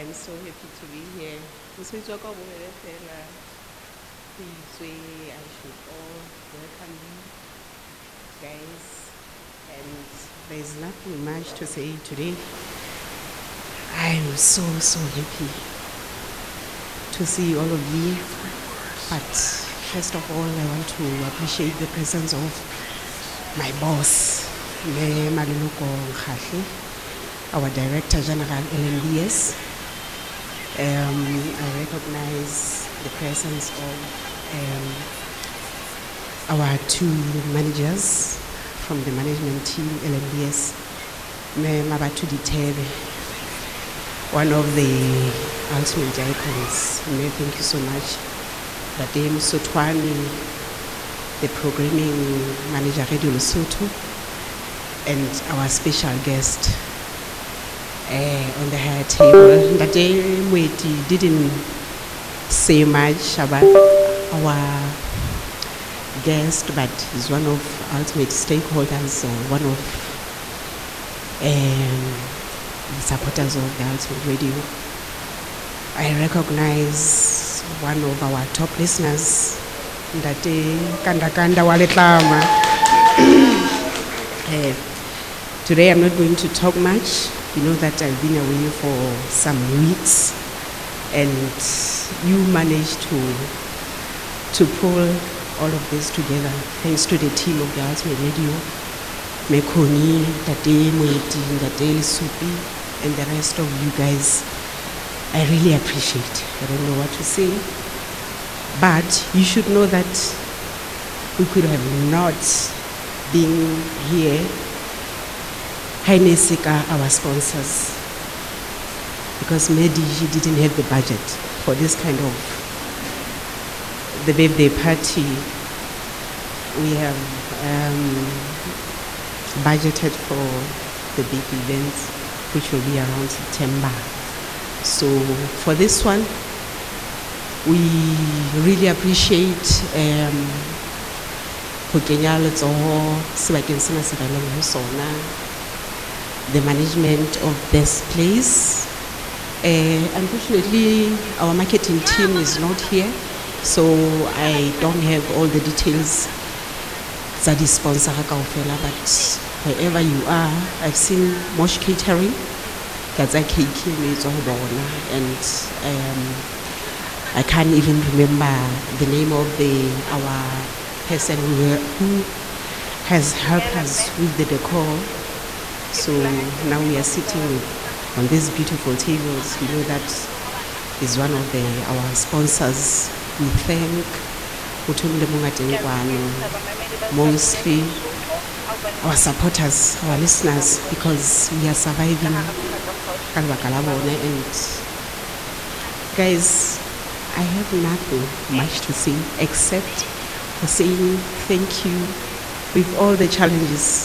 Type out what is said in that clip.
I'm so happy to be here. Mosebetsi wa ka o bobebe fela. Ho itswe I should all welcome you guys, and there's nothing much to say today. I'm so happy to see all of you, but first of all I want to appreciate the presence of my boss, Me Maluloko Nkhahle, our Director General LNBS. I recognize the presence of our two managers from the management team, LNBS, Me Mabatu Ditebe, one of the ultimate icons. Me, thank you so much. Dadem Sotwani, the programming manager, Radio Lesotho, and our special guest on the higher table. That day we didn't say much about our guest, but he's one of ultimate stakeholders, one of the supporters of the Ultimate Radio. I recognize one of our top listeners, that day Kanda Waletlama. Today I'm not going to talk much. You know that I've been away for some weeks, and you managed to pull all of this together thanks to the team of the Ultimate Radio, Mekoni, Tate Moeti, Tate Supi, and the rest of you guys. I really appreciate. I don't know what to say, but you should know that we could have not been here. Hainesika, our sponsors, because Mediji didn't have the budget for this kind of the birthday party. We have budgeted for the big events, which will be around September. So for this one, we really appreciate the management of this place. Unfortunately, our marketing team is not here, so I don't have all the details. But wherever you are, I've seen Mosh Catering, and I can't even remember the name of our person who has helped us with the decor. So now we are sitting on these beautiful tables. You know that is one of our sponsors. We thank mostly our supporters, our listeners, because we are surviving. And guys, I have nothing much to say except for saying thank you with all the challenges